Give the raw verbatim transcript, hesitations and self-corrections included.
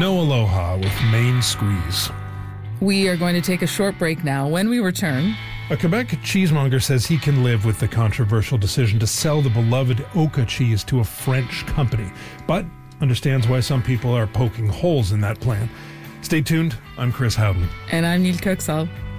No Aloha with Main Squeeze. We are going to take a short break now. When we return... A Quebec cheesemonger says he can live with the controversial decision to sell the beloved Oka cheese to a French company, but understands why some people are poking holes in that plan. Stay tuned. I'm Chris Howden. And I'm Neil Kirksall.